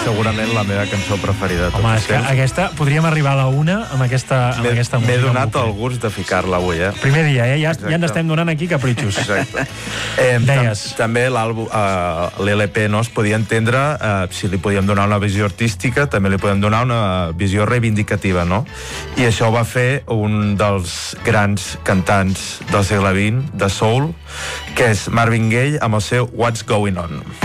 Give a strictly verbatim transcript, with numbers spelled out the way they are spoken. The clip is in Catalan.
segurament la meva cançó preferida. Home, és que aquesta, podríem arribar a la una amb aquesta, amb aquesta música. M'he donat el gust de ficar-la avui, eh? Primer dia, eh? Ja, ja ens estem donant aquí capritxos. Exacte. Eh, Deies. Tam també l'àlbum, eh, l'L P no es podia entendre, eh, si li podíem donar una visió artística, també li podem donar una visió reivindicativa, no? I això va fer un dels grans cantants del segle vint, de soul, que és Marvin Gaye, amb el seu What's Going On.